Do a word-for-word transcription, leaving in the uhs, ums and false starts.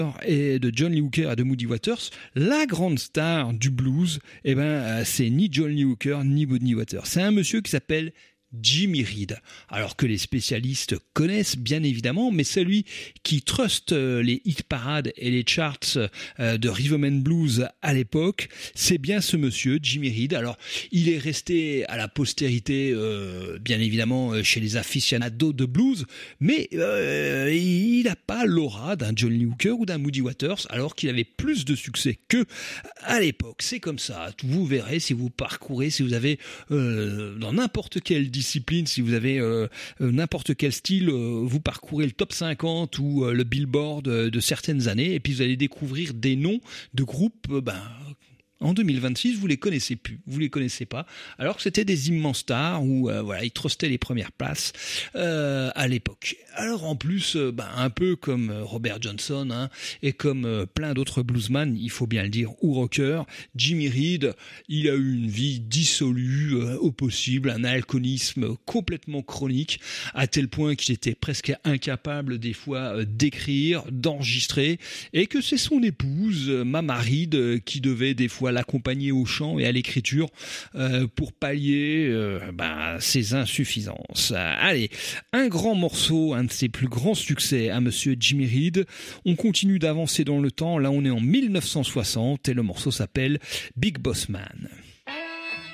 et de John Lee Hooker et de Muddy Waters, la grande star du blues, eh ben, c'est ni John Lee Hooker ni Muddy Waters. C'est un monsieur qui s'appelle Jimmy Reed, alors que les spécialistes connaissent bien évidemment, mais celui qui truste les hit parades et les charts de Rhythm and Blues à l'époque, c'est bien ce monsieur Jimmy Reed. Alors il est resté à la postérité euh, bien évidemment chez les aficionados de blues, mais euh, il n'a pas l'aura d'un John Lee Hooker ou d'un Muddy Waters, alors qu'il avait plus de succès qu'eux à l'époque. C'est comme ça, vous verrez si vous parcourez, si vous avez euh, dans n'importe quel discipline, si vous avez euh, n'importe quel style, euh, vous parcourez le top cinquante ou euh, le Billboard euh, de certaines années, et puis vous allez découvrir des noms de groupes, euh, ben, en deux mille vingt-six, vous les connaissez plus, vous les connaissez pas, alors que c'était des immenses stars où euh, voilà, ils trustaient les premières places euh, à l'époque. Alors en plus, euh, ben, un peu comme Robert Johnson hein, et comme euh, plein d'autres bluesman, il faut bien le dire, ou rockers, Jimmy Reed, il a eu une vie dissolue euh, au possible, un alcoolisme complètement chronique, à tel point qu'il était presque incapable des fois euh, d'écrire, d'enregistrer, et que c'est son épouse, euh, Mama Reed, euh, qui devait des fois l'accompagner au chant et à l'écriture euh, pour pallier euh, ben, ses insuffisances. Allez, un grand morceau, un de ses plus grands succès à monsieur Jimmy Reed. On continue d'avancer dans le temps. Là, on est en mille neuf cent soixante et le morceau s'appelle Big Boss Man.